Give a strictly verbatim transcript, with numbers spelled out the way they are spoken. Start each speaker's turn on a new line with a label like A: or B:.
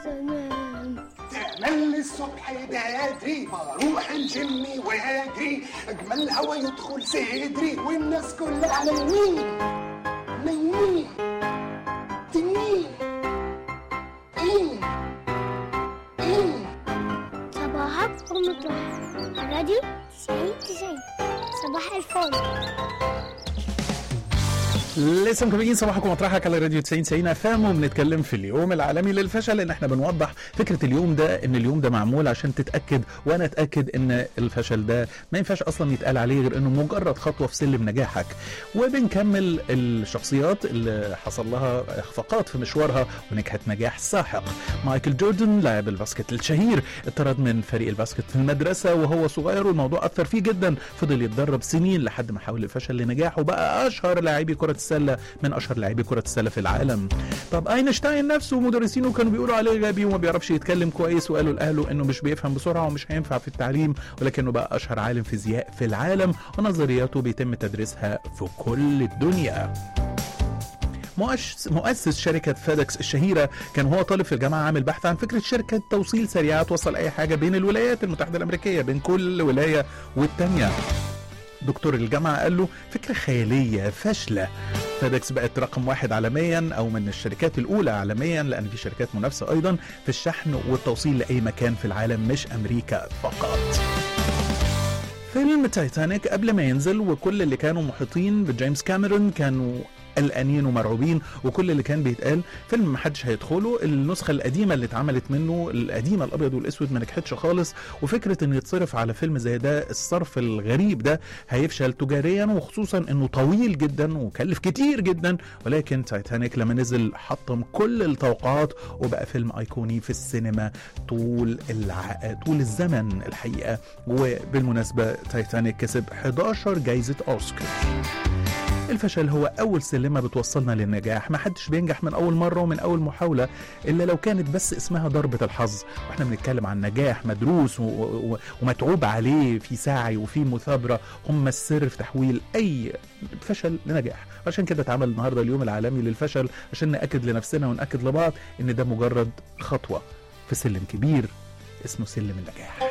A: تمام.
B: تعمل الصبح بدري بروح الجيم واجري اجمل هوا يدخل صدري والناس كلها نايمين نايمين تنين ايه ايه.
A: صباحك ومطرح الراديو تسعين تسعين. صباح الفل.
C: لسه مكملين صباحكم ومطرحك على راديو تسعين تسعين اف ام، وبنتكلم في اليوم العالمي للفشل، ان احنا بنوضح فكره اليوم ده، ان اليوم ده معمول عشان تتاكد وانا اتاكد ان الفشل ده ما ينفعش اصلا يتقال عليه غير انه مجرد خطوه في سلم نجاحك. وبنكمل الشخصيات اللي حصل لها اخفاقات في مشوارها ونجحت نجاح ساحق. مايكل جوردن لاعب الباسكت الشهير اتطرد من فريق الباسكت في المدرسه وهو صغير، والموضوع اثر فيه جدا، فضل يتدرب سنين لحد ما حاول الفشل لنجاح وبقى اشهر لاعبي كره السله من اشهر لاعبي كره السله في العالم. طب اينشتاين نفسه مدرسينه كانوا بيقولوا عليه غبي وما بيعرفش يتكلم كويس، وقالوا لاهله انه مش بيفهم بسرعه ومش هينفع في التعليم، ولكنه بقى اشهر عالم فيزياء في العالم ونظرياته بيتم تدريسها في كل الدنيا. مؤسس شركة فيدكس الشهيرة كان هو طالب في الجامعة عامل بحث عن فكرة شركة توصيل سريعة توصل أي حاجة بين الولايات المتحدة الأمريكية، بين كل ولاية والتانية. دكتور الجامعة قال له فكرة خيالية فاشلة. فيدكس بقت رقم واحد عالميا أو من الشركات الأولى عالميا، لأن في شركات منافسة أيضا في الشحن والتوصيل لأي مكان في العالم مش أمريكا فقط. فيلم تايتانيك قبل ما ينزل وكل اللي كانوا محيطين بجيمس كاميرون كانوا قلقانين ومرعوبين، وكل اللي كان بيتقال فيلم محدش هيدخله، النسخه القديمه اللي اتعملت منه القديمه الابيض والاسود ما نجحتش خالص، وفكره ان يتصرف على فيلم زي ده الصرف الغريب ده هيفشل تجاريا، وخصوصا انه طويل جدا وكلف كتير جدا. ولكن تايتانيك لما نزل حطم كل التوقعات وبقى فيلم ايقوني في السينما طول الع... طول الزمن الحقيقه. وبالمناسبه تايتانيك كسب حداشر جايزه اوسكار. الفشل هو أول سلمة بتوصلنا للنجاح، ما حدش بينجح من أول مرة ومن أول محاولة إلا لو كانت بس اسمها ضربة الحظ، وإحنا بنتكلم عن نجاح مدروس و... و... ومتعوب عليه في سعي وفي مثابرة، هم السر في تحويل أي فشل لنجاح. عشان كده اتعمل النهاردة اليوم العالمي للفشل، عشان نأكد لنفسنا ونأكد لبعض إن ده مجرد خطوة في سلم كبير اسمه سلم النجاح.